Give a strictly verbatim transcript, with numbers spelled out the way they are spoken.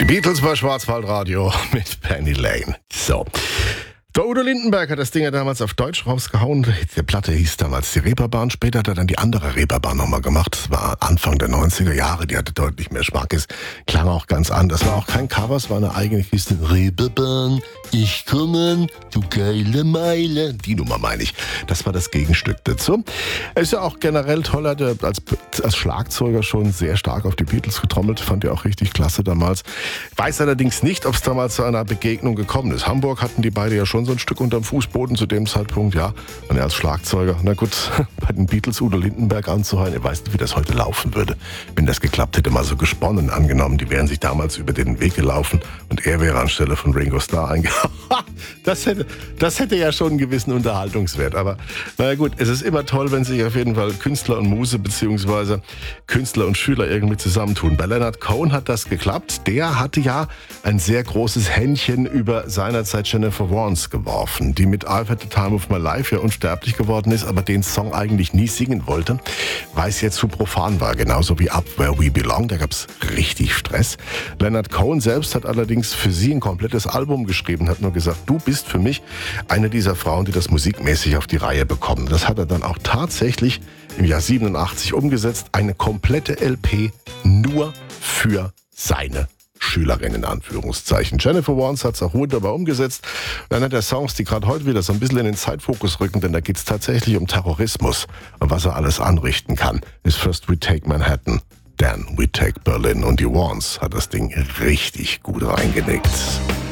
Die Beatles bei Schwarzwaldradio mit Penny Lane. So. Der Udo Lindenberg hat das Ding ja damals auf Deutsch rausgehauen. Die Platte hieß damals die Reeperbahn. Später hat er dann die andere Reeperbahn nochmal gemacht. Das war Anfang der neunziger Jahre. Die hatte deutlich mehr Schmackes. Klang auch ganz anders. War auch kein Cover, es war eine eigene Kiste. Reeperbahn, ich komme, du geile Meile. Die Nummer meine ich. Das war das Gegenstück dazu. Er ist ja auch generell toll. Er hat als, als Schlagzeuger schon sehr stark auf die Beatles getrommelt. Fand er auch richtig klasse damals. Weiß allerdings nicht, ob es damals zu einer Begegnung gekommen ist. Hamburg hatten die beide ja schon so ein Stück unterm Fußboden zu dem Zeitpunkt, ja. Und er als Schlagzeuger, na gut, bei den Beatles Udo Lindenberg anzuhören, ich weiß nicht, wie das heute laufen würde. Wenn das geklappt hätte, mal so gesponnen angenommen, die wären sich damals über den Weg gelaufen und er wäre anstelle von Ringo Starr eingegangen. Das hätte, das hätte ja schon einen gewissen Unterhaltungswert. Aber naja gut, es ist immer toll, wenn sich auf jeden Fall Künstler und Muse beziehungsweise Künstler und Schüler irgendwie zusammentun. Bei Leonard Cohen hat das geklappt. Der hatte ja ein sehr großes Händchen über seinerzeit Jennifer Warnes geworfen, die mit I've Had the Time of My Life ja unsterblich geworden ist, aber den Song eigentlich nie singen wollte, weil es jetzt zu profan war, genauso wie Up Where We Belong, da gab es richtig Stress. Leonard Cohen selbst hat allerdings für sie ein komplettes Album geschrieben, hat nur gesagt, du bist für mich eine dieser Frauen, die das musikmäßig auf die Reihe bekommen. Das hat er dann auch tatsächlich im Jahr siebenundachtzig umgesetzt, eine komplette L P nur für seine Schülerin in Anführungszeichen. Jennifer Warnes hat es auch wunderbar umgesetzt. Einer der Songs, die gerade heute wieder so ein bisschen in den Zeitfokus rücken, denn da geht es tatsächlich um Terrorismus und was er alles anrichten kann, ist First We Take Manhattan, then We Take Berlin. Und die Warnes hat das Ding richtig gut reingelegt.